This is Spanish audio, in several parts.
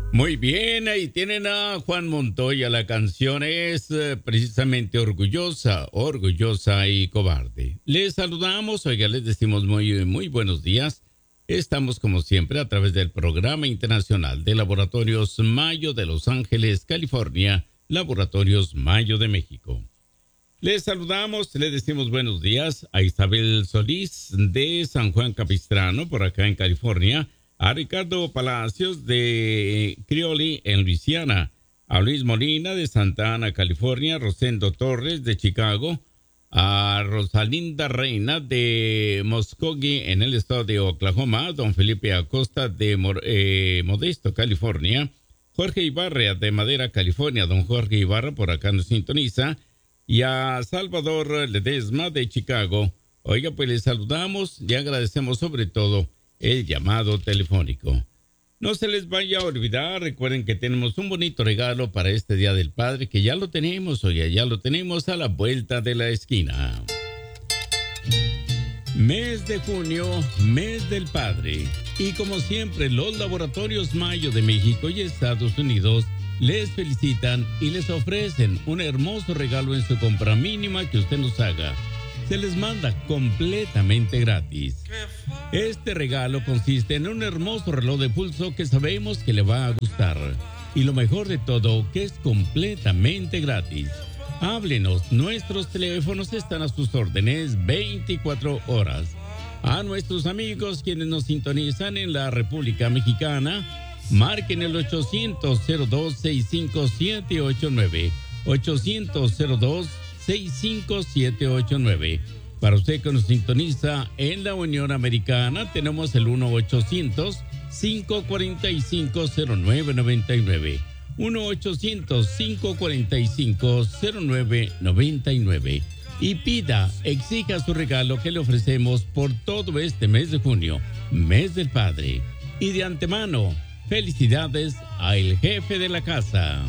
Muy bien, ahí tienen a Juan Montoya. La canción es precisamente Orgullosa, Orgullosa y Cobarde. Les saludamos, oiga, les decimos muy buenos días. Estamos como siempre a través del Programa Internacional de Laboratorios Mayo de Los Ángeles, California, Laboratorios Mayo de México. Les saludamos, les decimos buenos días a Isabel Solís de San Juan Capistrano, por acá en California, a Ricardo Palacios de Crioli en Luisiana, a Luis Molina de Santa Ana, California, Rosendo Torres de Chicago, a Rosalinda Reina de Muskogee en el estado de Oklahoma, don Felipe Acosta de Modesto, California, Jorge Ibarra de Madera, California, don Jorge Ibarra por acá nos sintoniza, y a Salvador Ledesma de Chicago. Oiga, pues les saludamos y agradecemos sobre todo el llamado telefónico. No se les vaya a olvidar, recuerden que tenemos un bonito regalo para este Día del Padre, que ya lo tenemos, oiga, ya lo tenemos a la vuelta de la esquina. Mes de junio, mes del Padre. Y como siempre, los Laboratorios Mayo de México y Estados Unidos les felicitan y les ofrecen un hermoso regalo en su compra mínima que usted nos haga. Se les manda completamente gratis. Este regalo consiste en un hermoso reloj de pulso que sabemos que le va a gustar. Y lo mejor de todo, que es completamente gratis. Háblenos, nuestros teléfonos están a sus órdenes 24 horas. A nuestros amigos quienes nos sintonizan en la República Mexicana, marquen el 800-02-65789. 800-02-65789. Para usted que nos sintoniza en la Unión Americana, tenemos el 1-800-545-0999. 1-800-545-0999. Y pida, exija su regalo que le ofrecemos por todo este mes de junio, mes del Padre. Y de antemano, felicidades al jefe de la casa.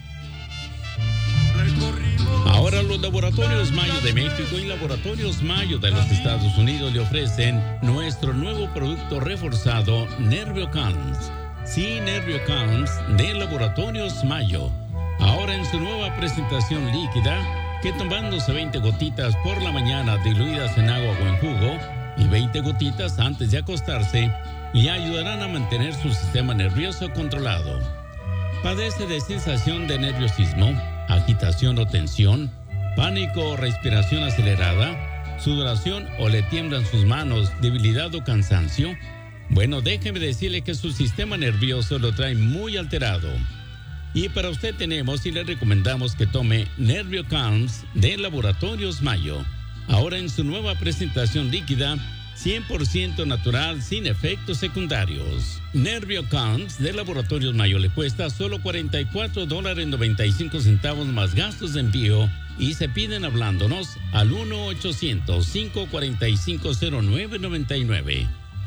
Ahora los Laboratorios Mayo de México y Laboratorios Mayo de los Estados Unidos le ofrecen nuestro nuevo producto reforzado NervioCalms. Sí, NervioCalms de Laboratorios Mayo. Ahora en su nueva presentación líquida, que tomándose 20 gotitas por la mañana diluidas en agua o en jugo y 20 gotitas antes de acostarse, le ayudarán a mantener su sistema nervioso controlado. ¿Padece de sensación de nerviosismo, agitación o tensión, pánico o respiración acelerada, sudoración o le tiemblan sus manos, debilidad o cansancio? Bueno, déjeme decirle que su sistema nervioso lo trae muy alterado. Y para usted tenemos y le recomendamos que tome NervioCalms de Laboratorios Mayo. Ahora en su nueva presentación líquida, 100% natural, sin efectos secundarios. NervioCalms de Laboratorios Mayo le cuesta solo $44.95 más gastos de envío y se piden hablándonos al 1-800-545-0999.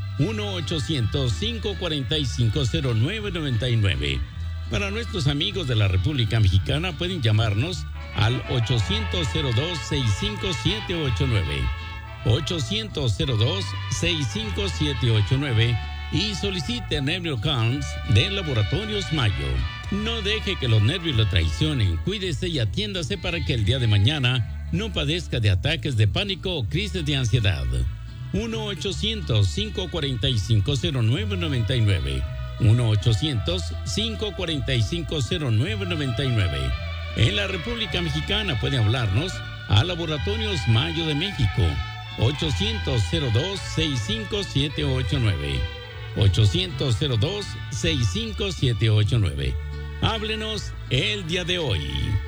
1-800-545-0999. Para nuestros amigos de la República Mexicana pueden llamarnos al 800-02-65789. 800-02-65789 y solicite NervioCalms de Laboratorios Mayo. No deje que los nervios lo traicionen. Cuídese y atiéndase para que el día de mañana no padezca de ataques de pánico o crisis de ansiedad. 1-800-545-0999. 1-800-545-0999. En la República Mexicana puede hablarnos a Laboratorios Mayo de México. 800-02-65789. 800-02-65789. Háblenos el día de hoy.